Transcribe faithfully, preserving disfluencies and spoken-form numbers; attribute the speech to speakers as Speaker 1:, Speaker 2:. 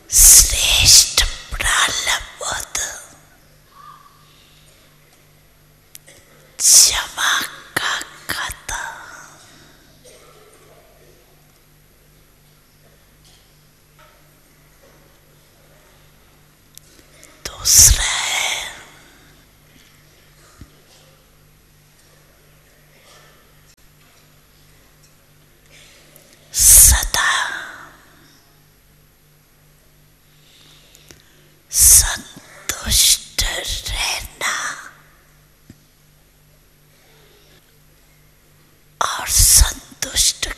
Speaker 1: श्रेष्ठ प्रलब्ध क्षमा का खाता। दूसरा है सदा संतुष्ट रहना और संतुष्ट